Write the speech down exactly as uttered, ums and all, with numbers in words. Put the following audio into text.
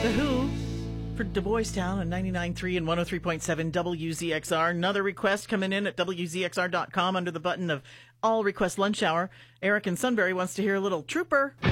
The Who for Du Bois Town on ninety-nine point three and one oh three point seven W Z X R. Another request coming in at W Z X R dot com under the button of All Request Lunch Hour. Eric in Sunbury wants to hear a little Trooper.